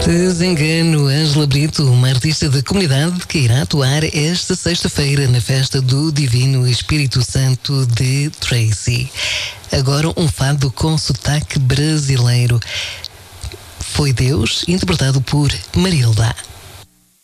Desengano, Ângela Brito, uma artista da comunidade que irá atuar esta sexta-feira na festa do Divino Espírito Santo de Tracy. Agora um fado com sotaque brasileiro. Foi Deus, interpretado por Marilda.